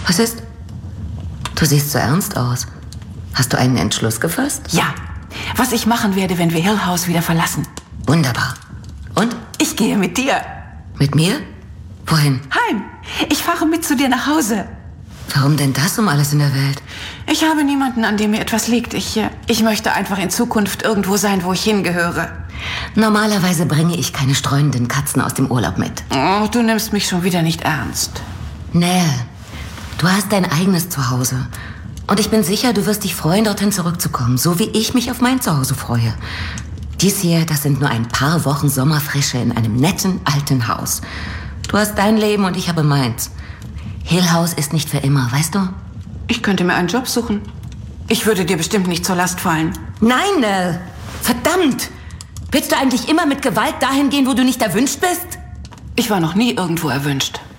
Was ist? Du siehst so ernst aus. Hast du einen Entschluss gefasst? Ja, was ich machen werde, wenn wir Hill House wieder verlassen. Wunderbar. Und? Ich gehe mit dir. Mit mir? Wohin? Heim. Ich fahre mit zu dir nach Hause. Warum denn das um alles in der Welt? Ich habe niemanden, an dem mir etwas liegt. Ich möchte einfach in Zukunft irgendwo sein, wo ich hingehöre. Normalerweise bringe ich keine streunenden Katzen aus dem Urlaub mit. Oh, du nimmst mich schon wieder nicht ernst. Nell, du hast dein eigenes Zuhause. Und ich bin sicher, du wirst dich freuen, dorthin zurückzukommen. So wie ich mich auf mein Zuhause freue. Dies hier, das sind nur ein paar Wochen Sommerfrische in einem netten, alten Haus. Du hast dein Leben und ich habe meins. Hill House ist nicht für immer, weißt du? Ich könnte mir einen Job suchen. Ich würde dir bestimmt nicht zur Last fallen. Nein, Nell! Verdammt! Willst du eigentlich immer mit Gewalt dahin gehen, wo du nicht erwünscht bist? Ich war noch nie irgendwo erwünscht.